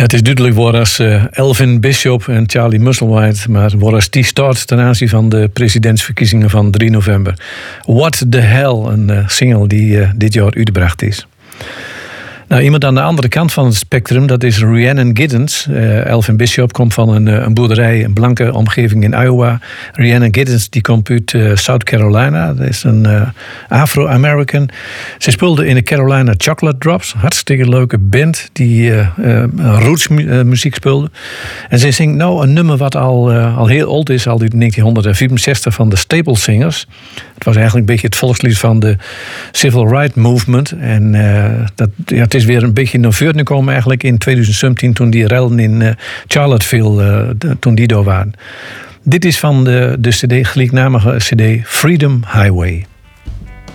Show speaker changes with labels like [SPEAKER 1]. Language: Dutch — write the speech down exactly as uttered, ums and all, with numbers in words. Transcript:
[SPEAKER 1] Ja, het is duidelijk waar als uh, Elvin Bishop en Charlie Musselwhite, maar waar als die start ten aanzien van de presidentsverkiezingen van drie november. What the Hell, een uh, single die uh, dit jaar uitgebracht is. Nou, iemand aan de andere kant van het spectrum, dat is Rhiannon Giddens. Uh, Elvin Bishop komt van een, een boerderij, een blanke omgeving in Iowa. Rhiannon Giddens die komt uit uh, South Carolina. Dat is een uh, Afro-American. Ze speelde in de Carolina Chocolate Drops. Hartstikke leuke band die uh, uh, roots mu- uh, muziek speelde. En ze zingt nou een nummer wat al, uh, al heel oud is, al uit negentien vierenzestig van de Staple Singers. Het was eigenlijk een beetje het volkslied van de Civil Rights Movement. En uh, dat, ja, het is weer een beetje naar voren gekomen eigenlijk in twintig zeventien... toen die rellen in uh, Charlottesville, uh, de, toen die door waren. Dit is van de, de cd, gelijknamige cd Freedom Highway.